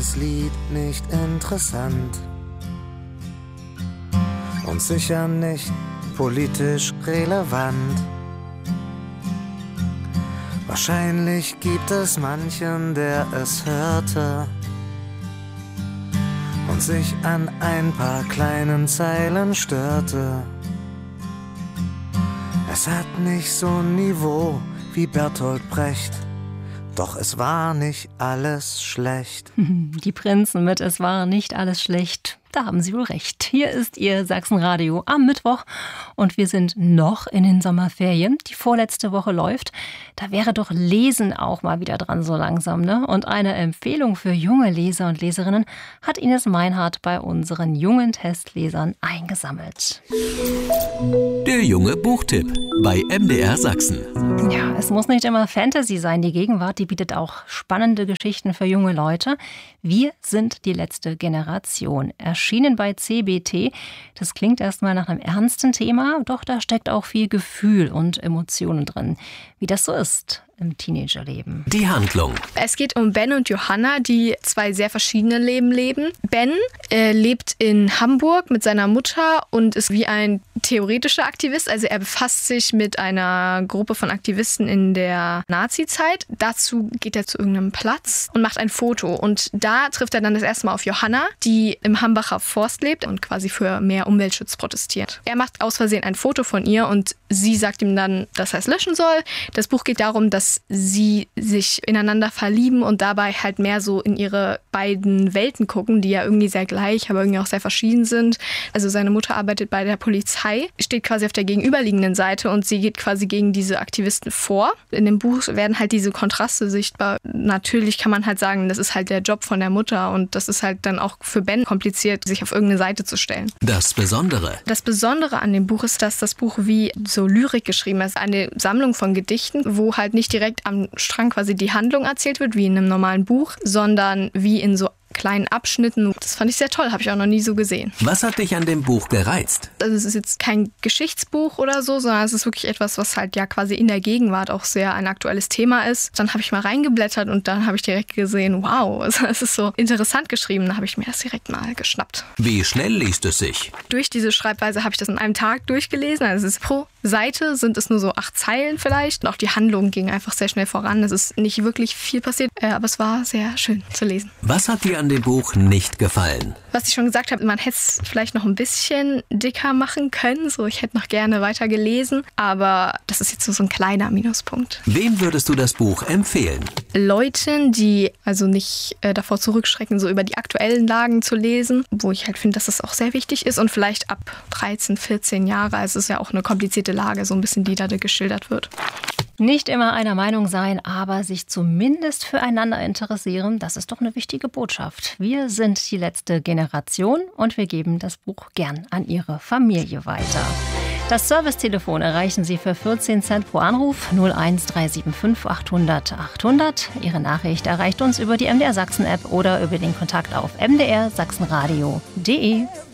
dieses Lied nicht interessant und sicher nicht politisch relevant. Wahrscheinlich gibt es manchen, der es hörte und sich an ein paar kleinen Zeilen störte. Es hat nicht so ein Niveau wie Bertolt Brecht, doch es war nicht alles schlecht. Die Prinzen mit Es war nicht alles schlecht. Da haben Sie wohl recht. Hier ist Ihr Sachsenradio am Mittwoch und wir sind noch in den Sommerferien. Die vorletzte Woche läuft. Da wäre doch Lesen auch mal wieder dran so langsam, ne? Und eine Empfehlung für junge Leser und Leserinnen hat Ines Meinhardt bei unseren jungen Testlesern eingesammelt. Der junge Buchtipp bei MDR Sachsen. Ja, es muss nicht immer Fantasy sein. Die Gegenwart, die bietet auch spannende Geschichten für junge Leute. Wir sind die letzte Generation. Erschienen bei CBT. Das klingt erstmal nach einem ernsten Thema, doch da steckt auch viel Gefühl und Emotionen drin. Wie das so ist im Teenagerleben. Die Handlung. Es geht um Ben und Johanna, die zwei sehr verschiedene Leben leben. Ben lebt in Hamburg mit seiner Mutter und ist wie ein theoretischer Aktivist. Also er befasst sich mit einer Gruppe von Aktivisten in der Nazi-Zeit. Dazu geht er zu irgendeinem Platz und macht ein Foto. Und da trifft er dann das erste Mal auf Johanna, die im Hambacher Forst lebt und quasi für mehr Umweltschutz protestiert. Er macht aus Versehen ein Foto von ihr und sie sagt ihm dann, dass er es löschen soll. Das Buch geht darum, dass sie sich ineinander verlieben und dabei halt mehr so in ihre beiden Welten gucken, die ja irgendwie sehr gleich, aber irgendwie auch sehr verschieden sind. Also seine Mutter arbeitet bei der Polizei, steht quasi auf der gegenüberliegenden Seite und sie geht quasi gegen diese Aktivisten vor. In dem Buch werden halt diese Kontraste sichtbar. Natürlich kann man halt sagen, das ist halt der Job von der Mutter und das ist halt dann auch für Ben kompliziert, sich auf irgendeine Seite zu stellen. Das Besondere. Das Besondere an dem Buch ist, dass das Buch wie so Lyrik geschrieben ist. Eine Sammlung von Gedichten, wo halt nicht direkt am Strang quasi die Handlung erzählt wird, wie in einem normalen Buch, sondern wie in so kleinen Abschnitten. Das fand ich sehr toll, habe ich auch noch nie so gesehen. Was hat dich an dem Buch gereizt? Also es ist jetzt kein Geschichtsbuch oder so, sondern es ist wirklich etwas, was halt ja quasi in der Gegenwart auch sehr ein aktuelles Thema ist. Dann habe ich mal reingeblättert und dann habe ich direkt gesehen, wow, es ist so interessant geschrieben. Da habe ich mir das direkt mal geschnappt. Wie schnell liest es sich? Durch diese Schreibweise habe ich das in einem Tag durchgelesen. Also es ist pro Seite sind es nur so 8 Zeilen vielleicht. Und auch die Handlung ging einfach sehr schnell voran. Es ist nicht wirklich viel passiert, aber es war sehr schön zu lesen. Was hat dir an dem Buch nicht gefallen? Was ich schon gesagt habe, man hätte es vielleicht noch ein bisschen dicker machen können. So, ich hätte noch gerne weiter gelesen, aber das ist jetzt so ein kleiner Minuspunkt. Wem würdest du das Buch empfehlen? Leuten, die also nicht davor zurückschrecken, so über die aktuellen Lagen zu lesen, wo ich halt finde, dass das auch sehr wichtig ist und vielleicht ab 13, 14 Jahre, also es ist ja auch eine komplizierte Lage, so ein bisschen, die da geschildert wird. Nicht immer einer Meinung sein, aber sich zumindest füreinander interessieren, das ist doch eine wichtige Botschaft. Wir sind die letzte Generation und wir geben das Buch gern an Ihre Familie weiter. Das Servicetelefon erreichen Sie für 14 Cent pro Anruf 01375 800 800. Ihre Nachricht erreicht uns über die MDR Sachsen App oder über den Kontakt auf mdrsachsenradio.de.